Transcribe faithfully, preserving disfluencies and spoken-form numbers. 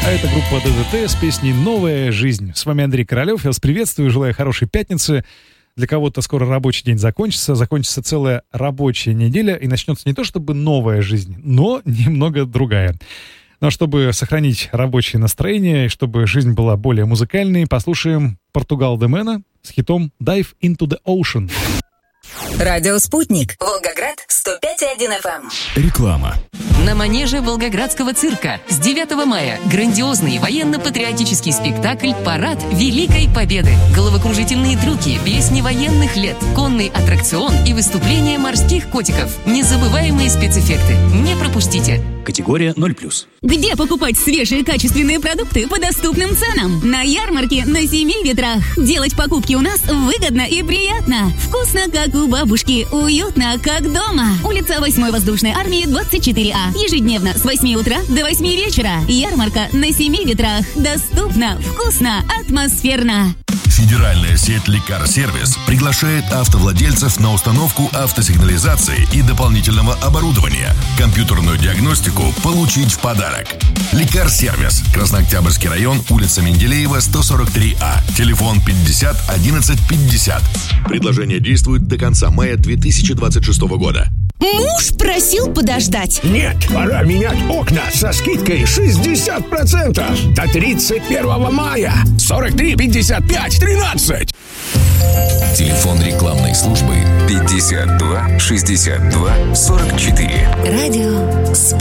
А это группа ДДТ с песней «Новая жизнь». С вами Андрей Королев. Я вас приветствую, желаю хорошей пятницы. Для кого-то скоро рабочий день закончится, закончится целая рабочая неделя, и начнется не то чтобы новая жизнь, но немного другая. Но чтобы сохранить рабочее настроение и чтобы жизнь была более музыкальной, послушаем Португал де Мена с хитом «Dive into the Ocean». Радио «Спутник». Волгоград, сто пять и один эф эм. Реклама. На манеже Волгоградского цирка с девятого мая грандиозный военно-патриотический спектакль «Парад Великой Победы». Головокружительные трюки, песни военных лет, конный аттракцион и выступления морских котиков. Незабываемые спецэффекты. Не пропустите. Категория ноль плюс. Где покупать свежие качественные продукты по доступным ценам? На ярмарке на Семи Ветрах. Делать покупки у нас выгодно и приятно. Вкусно, как у бабушки. Уютно, как дома. Улица восьмой воздушной армии, двадцать четыре А. Ежедневно с восьми утра до восьми вечера. Ярмарка на Семи Ветрах. Доступно, вкусно, атмосферно. Федеральная сеть «Ликар-сервис» приглашает автовладельцев на установку автосигнализации и дополнительного оборудования. Компьютерную диагностику получить в подарок. «Ликар-сервис», Краснооктябрьский район, улица Менделеева, сто сорок три А. Телефон пятьдесят одиннадцать пятьдесят. Предложение действует до конца мая две тысячи двадцать шестого года. Муж просил подождать. Нет, пора менять окна со скидкой шестьдесят процентов до тридцать первого мая. сорок три пятьдесят пять тринадцать. Телефон рекламной службы пятьдесят два шестьдесят два сорок четыре. Радио «Спутник».